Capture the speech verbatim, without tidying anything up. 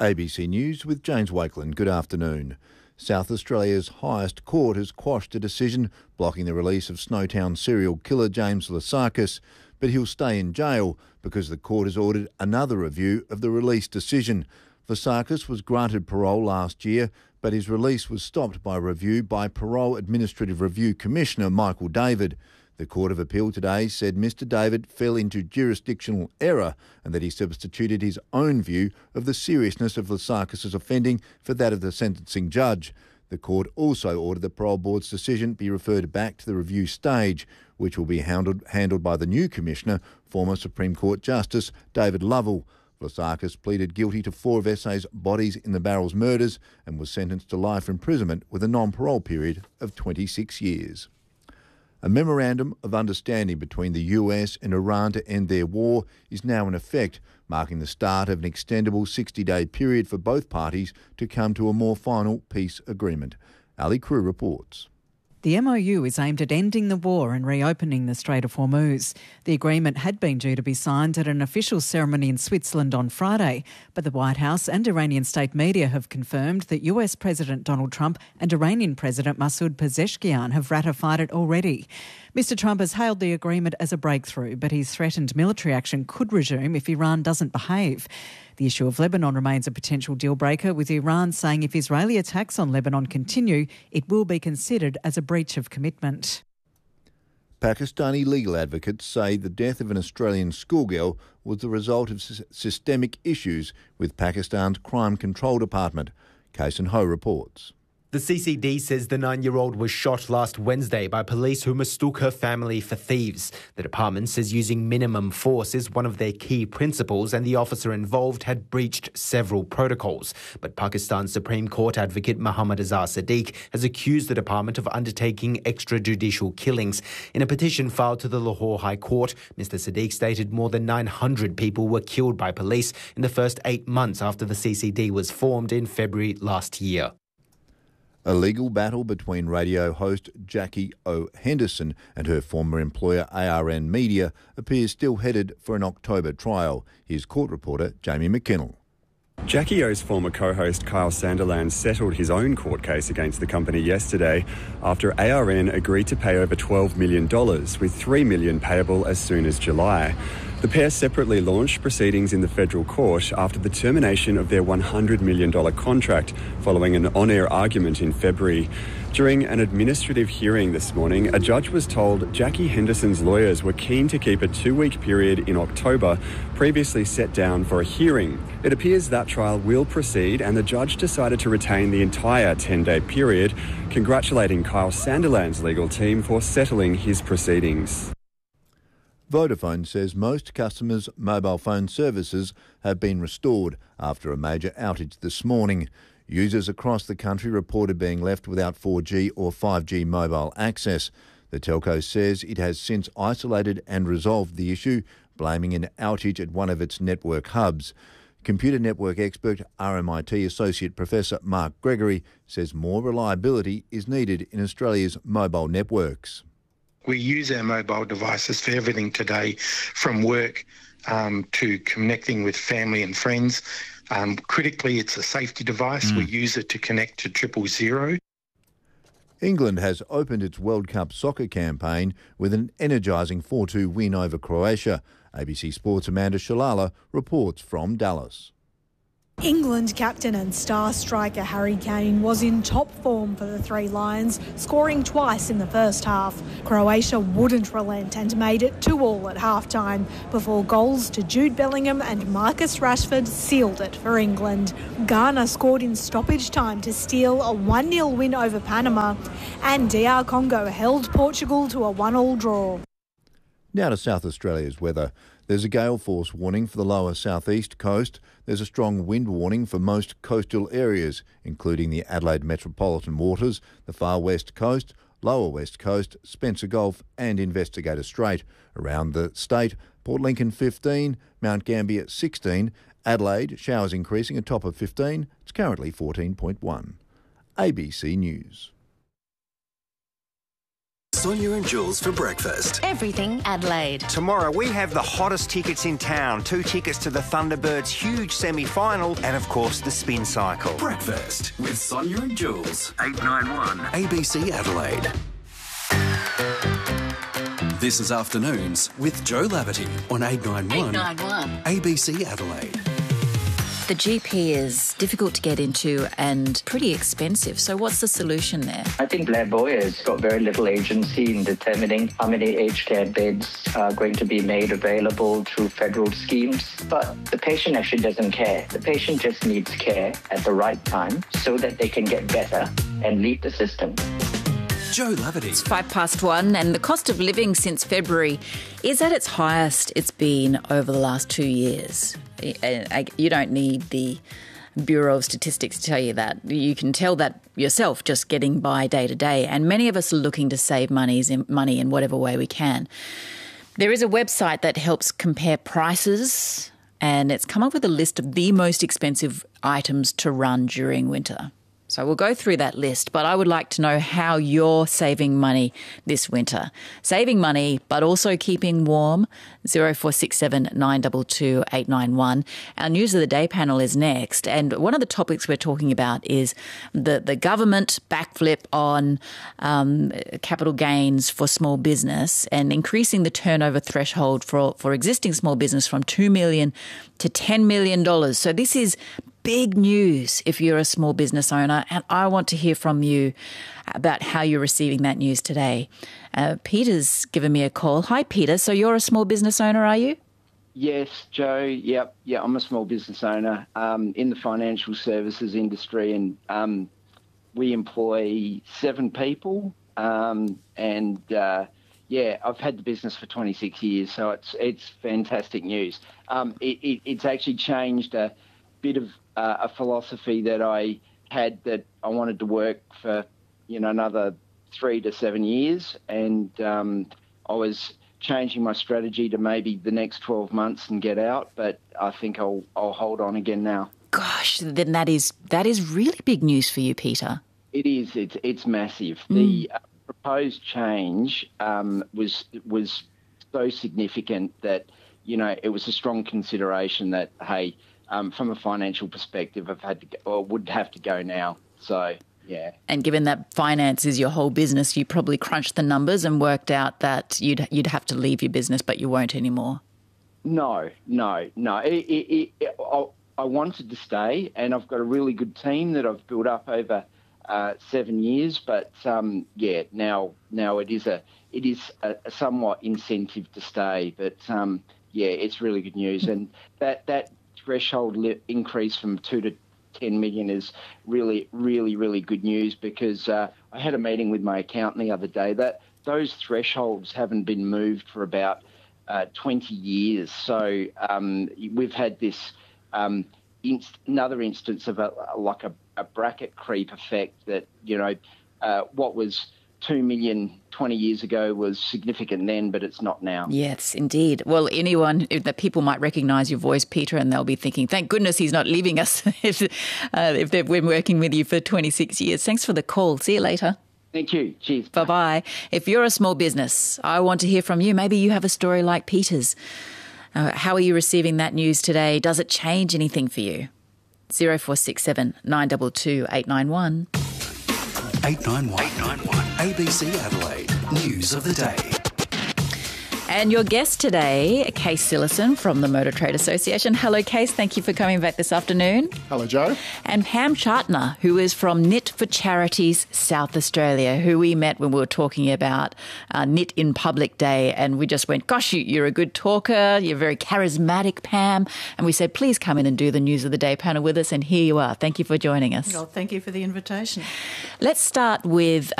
A B C News with James Wakeland. Good afternoon. South Australia's highest court has quashed a decision blocking the release of Snowtown serial killer James Lasakis, but he'll stay in jail because the court has ordered another review of the release decision. Lasakis was granted parole last year, but his release was stopped by review by Parole Administrative Review Commissioner Michael David. The Court of Appeal today said Mister David fell into jurisdictional error and that he substituted his own view of the seriousness of Lasakis' offending for that of the sentencing judge. The court also ordered the Parole Board's decision be referred back to the review stage, which will be handled, handled by the new Commissioner, former Supreme Court Justice David Lovell. Lasakis pleaded guilty to four of S A's bodies in the Barrels murders and was sentenced to life imprisonment with a non-parole period of twenty-six years. A memorandum of understanding between the U S and Iran to end their war is now in effect, marking the start of an extendable sixty-day period for both parties to come to a more final peace agreement. Ali Crew reports. The M O U is aimed at ending the war and reopening the Strait of Hormuz. The agreement had been due to be signed at an official ceremony in Switzerland on Friday, but the White House and Iranian state media have confirmed that U S President Donald Trump and Iranian President Masoud Pezeshkian have ratified it already. Mister Trump has hailed the agreement as a breakthrough, but he's threatened military action could resume if Iran doesn't behave. The issue of Lebanon remains a potential deal breaker, with Iran saying if Israeli attacks on Lebanon continue, it will be considered as a breach of commitment. Pakistani legal advocates say the death of an Australian schoolgirl was the result of sy- systemic issues with Pakistan's Crime Control Department. Kason Ho reports. The C C D says the nine-year-old was shot last Wednesday by police who mistook her family for thieves. The department says using minimum force is one of their key principles, and the officer involved had breached several protocols. But Pakistan's Supreme Court advocate Muhammad Azhar Sadiq has accused the department of undertaking extrajudicial killings. In a petition filed to the Lahore High Court, Mister Sadiq stated more than nine hundred people were killed by police in the first eight months after the C C D was formed in February last year. A legal battle between radio host Jackie O. Henderson and her former employer A R N Media appears still headed for an October trial. Here's court reporter Jamie McKinnell. Jackie O's former co-host Kyle Sandilands settled his own court case against the company yesterday after A R N agreed to pay over twelve million dollars, with three million dollars payable as soon as July. The pair separately launched proceedings in the federal court after the termination of their one hundred million dollars contract following an on-air argument in February. During an administrative hearing this morning, a judge was told Jackie Henderson's lawyers were keen to keep a two-week period in October, previously set down for a hearing. It appears that trial will proceed, and the judge decided to retain the entire ten-day period, congratulating Kyle Sandilands' legal team for settling his proceedings. Vodafone says most customers' mobile phone services have been restored after a major outage this morning. Users across the country reported being left without four G or five G mobile access. The telco says it has since isolated and resolved the issue, blaming an outage at one of its network hubs. Computer network expert R M I T Associate Professor Mark Gregory says more reliability is needed in Australia's mobile networks. We use our mobile devices for everything today, from work um, to connecting with family and friends. Um, critically, it's a safety device. Mm. We use it to connect to triple zero. England has opened its World Cup soccer campaign with an energising four two win over Croatia. A B C Sports' Amanda Shalala reports from Dallas. England captain and star striker Harry Kane was in top form for the Three Lions, scoring twice in the first half. Croatia wouldn't relent and made it two all at half-time before goals to Jude Bellingham and Marcus Rashford sealed it for England. Ghana scored in stoppage time to steal a one nil win over Panama, and D R Congo held Portugal to a one all draw. Now to South Australia's weather. There's a gale force warning for the lower southeast coast. There's a strong wind warning for most coastal areas, including the Adelaide Metropolitan Waters, the far west coast, lower west coast, Spencer Gulf and Investigator Strait. Around the state, Port Lincoln fifteen, Mount Gambier sixteen, Adelaide, showers increasing, a top of fifteen. It's currently fourteen point one. A B C News. Sonia and Jules for breakfast. Everything Adelaide. Tomorrow we have the hottest tickets in town. Two tickets to the Thunderbirds' huge semi-final and, of course, the spin cycle. Breakfast with Sonia and Jules. eight nine one A B C Adelaide. This is Afternoons with Joe Laverty on eight nine one eight nine one A B C Adelaide. The G P is difficult to get into and pretty expensive. So what's the solution there? I think Blair Boyer has got very little agency in determining how many aged care beds are going to be made available through federal schemes. But the patient actually doesn't care. The patient just needs care at the right time so that they can get better and leave the system. Joe Laverty. It's five past one, and the cost of living since February is at its highest it's been over the last two years. You don't need the Bureau of Statistics to tell you that. You can tell that yourself just getting by day to day, and many of us are looking to save monies in, money in whatever way we can. There is a website that helps compare prices, and it's come up with a list of the most expensive items to run during winter. So we'll go through that list, but I would like to know how you're saving money this winter. Saving money, but also keeping warm. zero four six seven nine two two eight nine one. Our News of the Day panel is next, and one of the topics we're talking about is the, the government backflip on um, capital gains for small business and increasing the turnover threshold for, for existing small business from two million dollars to ten million dollars. So this is big news if you're a small business owner, and I want to hear from you about how you're receiving that news today. Uh, Peter's given me a call. Hi, Peter. So you're a small business owner, are you? Yes, Joe. Yep. Yeah, I'm a small business owner um, in the financial services industry, and um, we employ seven people. Um, and uh, yeah, I've had the business for twenty-six years, so it's it's fantastic news. Um, it, it, it's actually changed a bit of uh, a philosophy that I had, that I wanted to work for, you know, another three to seven years. And um, I was changing my strategy to maybe the next twelve months and get out. But I think I'll, I'll hold on again now. Gosh, then that is, that is really big news for you, Peter. It is. It's, it's massive. Mm. The uh, proposed change um, was, was so significant that, you know, it was a strong consideration that, hey, Um, from a financial perspective, I've had to go, or would have to go now. So, yeah. And given that finance is your whole business, you probably crunched the numbers and worked out that you'd you'd have to leave your business, but you won't anymore. No, no, no. It, it, it, I, I wanted to stay, and I've got a really good team that I've built up over uh, seven years. But um, yeah, now now it is a it is a, a somewhat incentive to stay. But um, yeah, it's really good news, and that that. threshold increase from two to ten million is really, really, really good news, because uh, I had a meeting with my accountant the other day that those thresholds haven't been moved for about uh, twenty years. So um, we've had this um, inst- another instance of a, like a, a bracket creep effect that, you know, uh, what was two million twenty years ago was significant then, but it's not now. Yes, indeed. Well, anyone that people might recognise your voice, Peter, and they'll be thinking, thank goodness he's not leaving us if, uh, if they've been working with you for twenty-six years. Thanks for the call. See you later. Thank you. Cheers. Bye-bye. If you're a small business, I want to hear from you. Maybe you have a story like Peter's. Uh, how are you receiving that news today? Does it change anything for you? zero four six seven nine two two eight nine one. eight nine one eight nine one A B C Adelaide News of the Day. And your guest today, Case Sillison from the Motor Trade Association. Hello, Case. Thank you for coming back this afternoon. Hello, Joe. And Pam Chartner, who is from Knit for Charities South Australia, who we met when we were talking about uh, Knit in Public Day. And we just went, gosh, you, you're a good talker. You're very charismatic, Pam. And we said, please come in and do the News of the Day panel with us. And here you are. Thank you for joining us. Well, thank you for the invitation. Let's start with